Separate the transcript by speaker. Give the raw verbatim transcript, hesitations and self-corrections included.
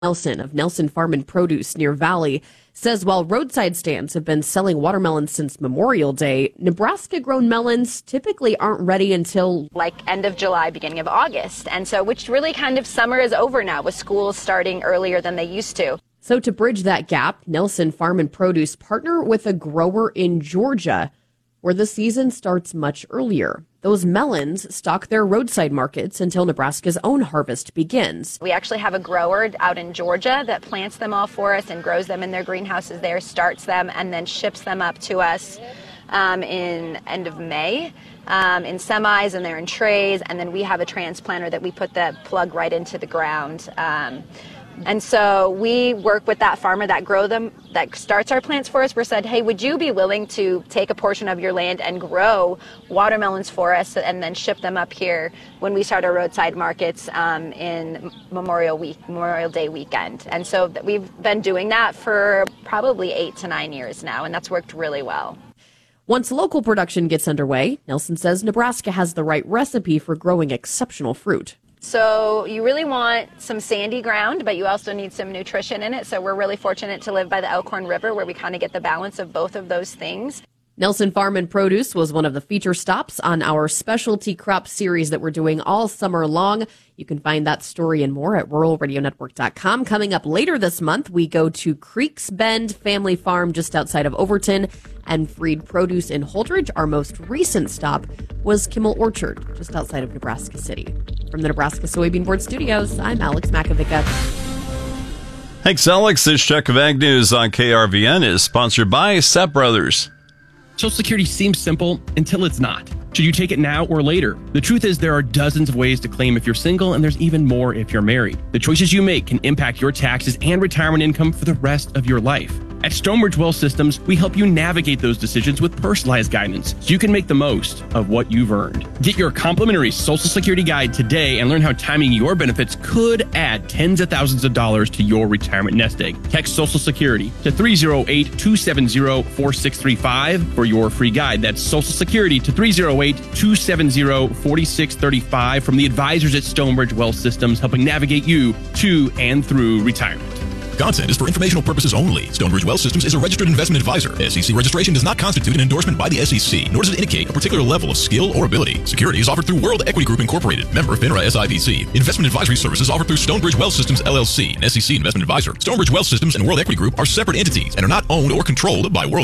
Speaker 1: Nelson of Nelson Farm and Produce near Valley says while roadside stands have been selling watermelons since Memorial Day, Nebraska-grown melons typically aren't ready until
Speaker 2: like end of July, beginning of August. And so, which really kind of summer is over now with schools starting earlier than they used to.
Speaker 1: So to bridge that gap, Nelson Farm and Produce partner with a grower in Georgia where the season starts much earlier. Those melons stock their roadside markets until Nebraska's own harvest begins.
Speaker 2: We actually have a grower out in Georgia that plants them all for us and grows them in their greenhouses there, starts them, and then ships them up to us um, in end of May um, in semis, and they're in trays, and then we have a transplanter that we put the plug right into the ground. Um, And so we work with that farmer that grow them, that starts our plants for us. We said, hey, would you be willing to take a portion of your land and grow watermelons for us and then ship them up here when we start our roadside markets um, in Memorial Week, Memorial Day weekend? And so we've been doing that for probably eight to nine years now, and that's worked really well.
Speaker 1: Once local production gets underway, Nelson says Nebraska has the right recipe for growing exceptional fruit.
Speaker 2: So you really want some sandy ground, but you also need some nutrition in it. So we're really fortunate to live by the Elkhorn River where we kind of get the balance of both of those things.
Speaker 1: Nelson Farm and Produce was one of the feature stops on our specialty crop series that we're doing all summer long. You can find that story and more at rural radio network dot com. Coming up later this month, we go to Creeks Bend Family Farm just outside of Overton and Freed Produce in Holdridge. Our most recent stop was Kimmel Orchard just outside of Nebraska City. From the Nebraska Soybean Board Studios, I'm Alex Makovica.
Speaker 3: Thanks, Alex. This check of Ag News on K R V N is sponsored by Sepp Brothers.
Speaker 4: Social Security seems simple until it's not. Should you take it now or later? The truth is there are dozens of ways to claim if you're single, and there's even more if you're married. The choices you make can impact your taxes and retirement income for the rest of your life. At Stonebridge Wealth Systems, we help you navigate those decisions with personalized guidance so you can make the most of what you've earned. Get your complimentary Social Security guide today and learn how timing your benefits could add tens of thousands of dollars to your retirement nest egg. Text Social Security to three oh eight, two seven oh, four six three five for your free guide. That's Social Security to three oh eight, two seven oh, four six three five from the advisors at Stonebridge Wealth Systems, helping navigate you to and through retirement.
Speaker 5: Content is for informational purposes only. Stonebridge Wealth Systems is a registered investment advisor. S E C registration does not constitute an endorsement by the S E C, nor does it indicate a particular level of skill or ability. Security is offered through World Equity Group Incorporated, member FINRA S I P C. Investment advisory services offered through Stonebridge Wealth Systems L L C, an S E C investment advisor. Stonebridge Wealth Systems and World Equity Group are separate entities and are not owned or controlled by World